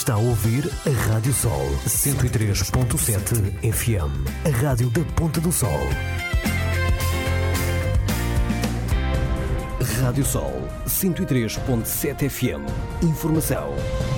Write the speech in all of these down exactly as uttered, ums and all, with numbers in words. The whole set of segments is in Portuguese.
Está a ouvir a Rádio Sol cento e três ponto sete F M, a rádio da Ponta do Sol. Rádio Sol cento e três ponto sete F M. Informação.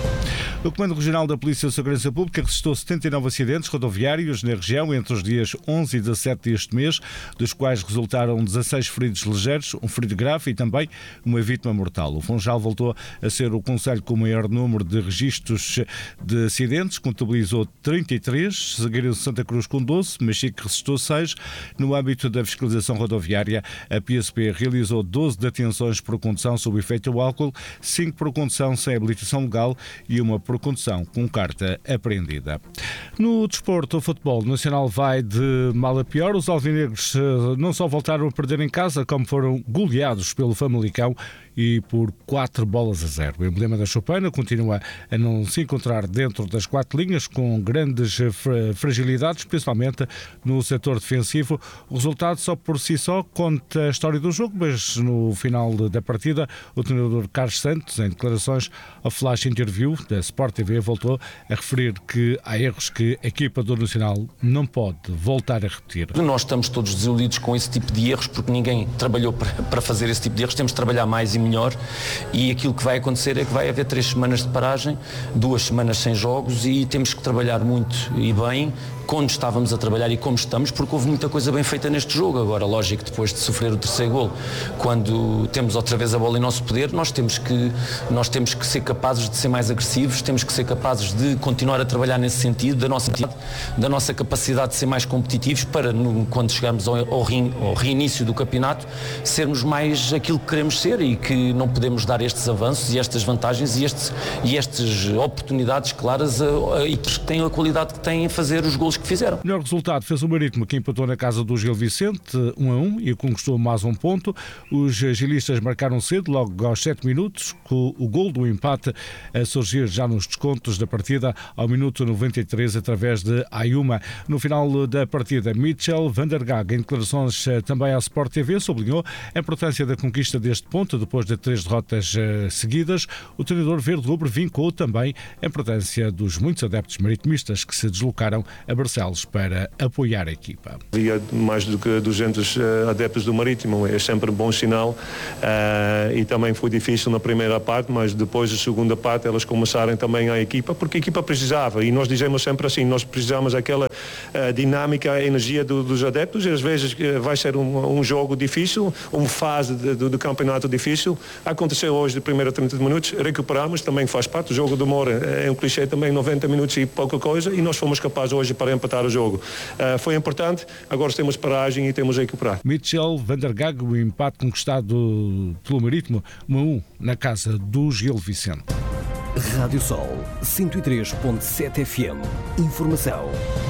O Comando Regional da Polícia de Segurança Pública registrou setenta e nove acidentes rodoviários na região entre os dias onze e dezassete deste mês, dos quais resultaram dezasseis feridos ligeiros, um ferido grave e também uma vítima mortal. O Funchal voltou a ser o concelho com o maior número de registros de acidentes, contabilizou trinta e três, seguiram Santa Cruz com doze, Machique registrou seis. No âmbito da fiscalização rodoviária, a P S P realizou doze detenções por condução sob efeito do álcool, cinco por condução sem habilitação legal e uma por condução com carta apreendida. No desporto, o futebol nacional vai de mal a pior. Os alvinegros não só voltaram a perder em casa, como foram goleados pelo Famalicão e por quatro bolas a zero. O emblema da Choupana continua a não se encontrar dentro das quatro linhas, com grandes fragilidades, principalmente no setor defensivo. O resultado só por si só conta a história do jogo, mas no final da partida o treinador Carlos Santos, em declarações ao Flash Interview da Sport T V, voltou a referir que há erros que a equipa do Nacional não pode voltar a repetir. Nós estamos todos desiludidos com esse tipo de erros, porque ninguém trabalhou para fazer esse tipo de erros. Temos de trabalhar mais e melhor, e aquilo que vai acontecer é que vai haver três semanas de paragem, duas semanas sem jogos, e temos que trabalhar muito e bem quando estávamos a trabalhar e como estamos, porque houve muita coisa bem feita neste jogo. Agora, lógico, depois de sofrer o terceiro golo, quando temos outra vez a bola em nosso poder, nós temos que, nós temos que ser capazes de ser mais agressivos, temos que ser capazes de continuar a trabalhar nesse sentido, da nossa, da nossa capacidade de ser mais competitivos para, no, quando chegarmos ao, ao, rein, ao reinício do campeonato, sermos mais aquilo que queremos ser, e que não podemos dar estes avanços e estas vantagens e, estes, e estas oportunidades claras a, a equipes que têm a qualidade que têm em fazer os golos que fizeram. O melhor resultado fez o Marítimo, que empatou na casa do Gil Vicente um a um e conquistou mais um ponto. Os gilistas marcaram cedo, logo aos sete minutos, com o gol do empate a surgir já nos descontos da partida ao minuto noventa e três através de Ayuma. No final da partida, Mitchell van der Gaag, em declarações também à Sport T V, sublinhou a importância da conquista deste ponto depois de três derrotas seguidas. O treinador verde-rubro vincou também a importância dos muitos adeptos maritimistas que se deslocaram a Barcelos para apoiar a equipa. Havia mais do que duzentos adeptos do Marítimo, é sempre um bom sinal, uh, e também foi difícil na primeira parte, mas depois da segunda parte elas começaram também a equipa, porque a equipa precisava, e nós dizemos sempre assim, nós precisamos daquela uh, dinâmica, a energia do, dos adeptos, e às vezes uh, vai ser um, um jogo difícil, uma fase de, do, do campeonato difícil. Aconteceu hoje de primeira trinta minutos, recuperamos, também faz parte, o jogo demora, é um clichê também, noventa minutos e pouca coisa, e nós fomos capazes hoje para empatar o jogo. Uh, foi importante, agora temos paragem e temos a recuperar. Mitchell van der Gaag, o empate conquistado pelo Marítimo, um a um na casa do Gil Vicente. Rádio Sol cento e três ponto sete F M. Informação.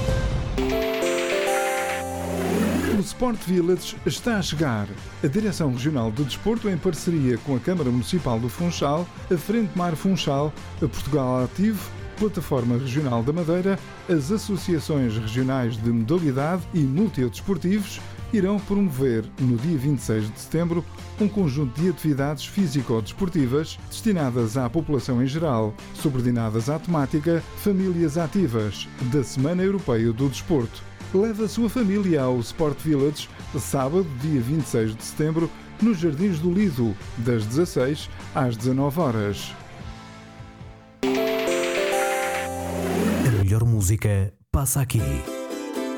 O Sport Village está a chegar. A Direção Regional de Desporto, em parceria com a Câmara Municipal do Funchal, a Frente Mar Funchal, a Portugal Ativo, Plataforma Regional da Madeira, as associações regionais de modalidade e multidesportivos irão promover, no dia vinte e seis de setembro, um conjunto de atividades físico-desportivas destinadas à população em geral, subordinadas à temática Famílias Ativas, da Semana Europeia do Desporto. Leve a sua família ao Sport Village, sábado, dia vinte e seis de setembro, nos Jardins do Lido, das dezasseis às dezanove horas. A melhor música passa aqui.